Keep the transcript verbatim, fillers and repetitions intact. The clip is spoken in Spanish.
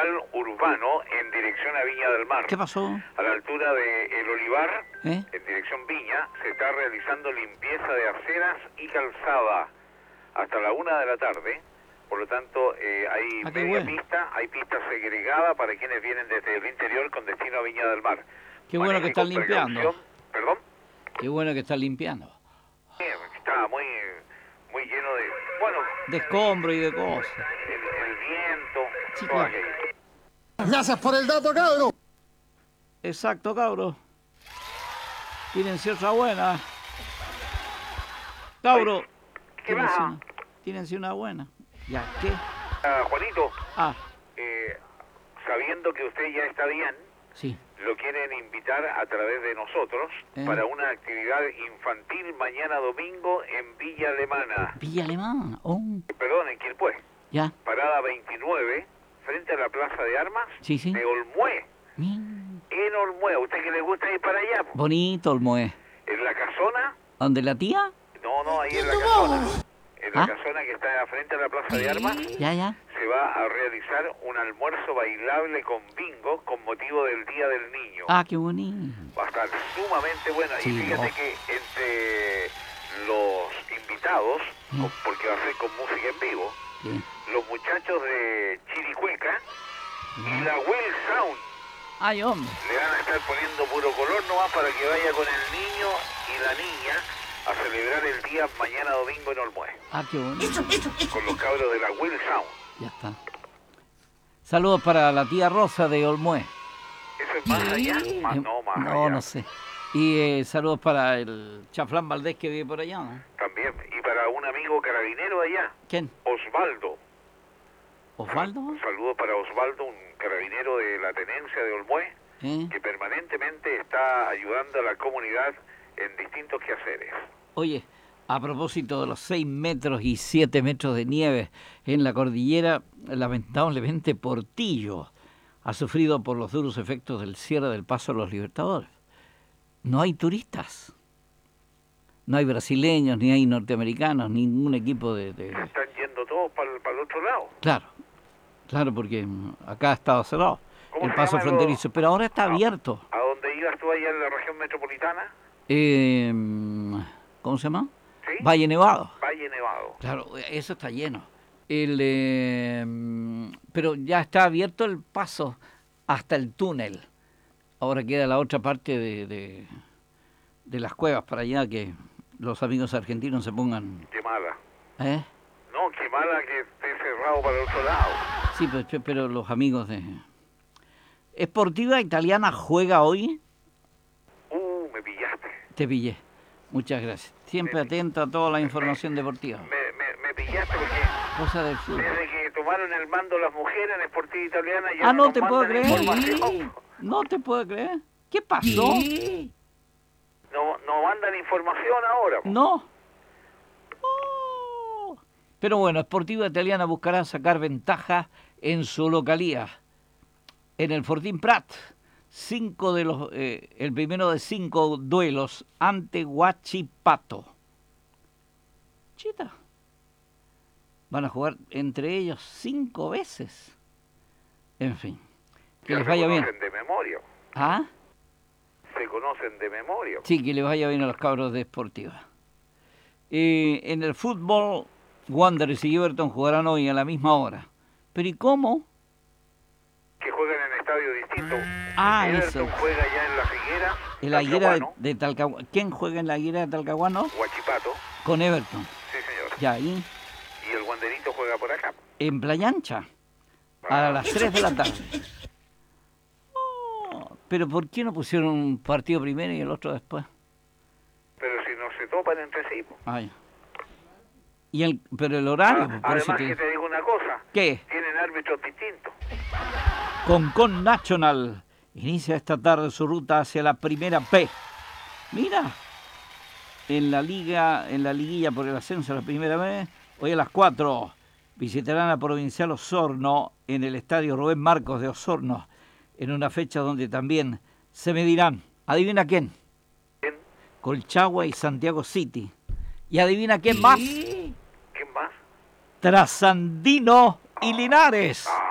vial urbano en dirección a Viña del Mar. ¿Qué pasó? A la altura de El Olivar, ¿Eh? en dirección Viña, se está realizando limpieza de aceras y calzada hasta la una de la tarde. Por lo tanto, eh, hay Ah, qué media bueno. pista, hay pista segregada para quienes vienen desde el interior con destino a Viña del Mar. Qué bueno Maneje que están con limpiando. precaución. ¿Perdón? Qué bueno que están limpiando. Eh, Está muy, muy lleno de, bueno, De escombro y de cosas. el, el viento, Sí, todo claro. aquello. Gracias por el dato, cabrón. Exacto, cabro. Tírense otra buena. Cabro. ¿Qué Tírense va? una, tírense una buena. Ya, ¿qué? Ah, Juanito, Ah, eh, sabiendo que usted ya está bien, sí. lo quieren invitar a través de nosotros Eh. para una actividad infantil mañana domingo en Villa Alemana. Villa Alemana. Oh, Perdón, en Quilpué. ya. Parada veintinueve, frente a la Plaza de Armas Sí, sí. de Olmué. Mm, En Olmué, ¿a usted que le gusta ir para allá? bonito el Moé. ¿En la casona? ¿Dónde la tía? No, no, ahí en la casona. En la ¿Ah? casona que está frente a la Plaza de Armas Ya, ya. se va a realizar un almuerzo bailable con bingo con motivo del Día del Niño. Ah, qué bonito. Va a estar sumamente buena. Sí, y fíjate no. que entre los invitados, Mm. con- porque va a ser con música en vivo, Sí. los muchachos de Chiricueca y la Will Sound Ay, hombre. le van a estar poniendo puro color nomás para que vaya con el niño y la niña a celebrar el día mañana domingo en Olmué, Ah, qué bonito. con los cabros de la Will Sound. Ya está. Saludos para la tía Rosa de Olmué. ¿Eso es más allá? Más, Eh, no, más no, allá. no sé. Y eh, saludos para el Chaflán Valdés que vive por allá, ¿no? También. Y para un amigo carabinero de allá, ¿Quién? Osvaldo. ¿Osvaldo? Un saludo para Osvaldo, un carabinero de la tenencia de Olmué, ¿Eh? que permanentemente está ayudando a la comunidad en distintos quehaceres. Oye, a propósito de los seis metros y siete metros de nieve en la cordillera, lamentablemente Portillo ha sufrido por los duros efectos del cierre del Paso a los Libertadores. No hay turistas. No hay brasileños, ni hay norteamericanos, ningún equipo de... de... Están yendo todos para el otro lado. Claro, claro, porque mm, acá ha estado cerrado ¿Cómo el se paso llama fronterizo, lo- pero ahora está Ah. abierto. ¿A dónde ibas tú allá en la región metropolitana? Eh, ¿Cómo se llama? ¿Sí? Valle Nevado. Valle Nevado. Claro, eso está lleno. El, eh, pero ya está abierto el paso hasta el túnel. Ahora queda la otra parte de, de, de las cuevas para allá, que los amigos argentinos se pongan... Qué mala. ¿Eh? No, qué mala que esté cerrado para el otro lado. Sí, pero, pero los amigos de... ¿Esportiva Italiana juega hoy? Uh, me pillaste. Te pillé. Muchas gracias. Siempre atento a toda la información deportiva. Me, me, me pillaste porque Cosa del fútbol. desde que tomaron el mando las mujeres en Sportiva Italiana ya Ah, no nos te puedo mandan creer. información. No te puedo creer. ¿Qué pasó? No, no mandan información ahora. po. No. Oh. Pero bueno, Sportiva Italiana buscará sacar ventaja en su localía. En el Fortín Prat, cinco de los, eh, el primero de cinco duelos ante Huachipato. Chita. Van a jugar entre ellos cinco veces. En fin, que Ya les se vaya bien. conocen de memoria. ¿Ah? Se conocen de memoria. Sí, que les vaya bien a los cabros de Sportiva. Eh, en el fútbol, Wanderers y Everton jugarán hoy a la misma hora. ¿Pero y cómo? Que juegan en estadios distintos. Ah, Everton eso. juega ya en la Figuera. En la higuera de, Talcahuano, de Talcahuano. ¿Quién juega en la higuera de Talcahuano? Huachipato. Con Everton. Sí, señor. Ya, ahí. Y el Wanderito juega por acá. En Playa Ancha. A las tres de la tarde. Oh, pero ¿por qué no pusieron un partido primero y el otro después? Pero si no se topan entre sí. po. Ah, ya. Y el, pero el horario, Ah, por eso además te- que te digo una cosa. ¿Qué? Tienen árbitros distintos. Concon National inicia esta tarde su ruta hacia la primera P. Mira, en la liga, en la liguilla por el ascenso a la primera B, hoy a las cuatro visitarán a Provincial Osorno en el estadio Rubén Marcos de Osorno, en una fecha donde también se medirán, adivina quién, ¿Quién? Colchagua y Santiago City. Y adivina quién más, ¿Quién más? Trasandino y Linares. Ah,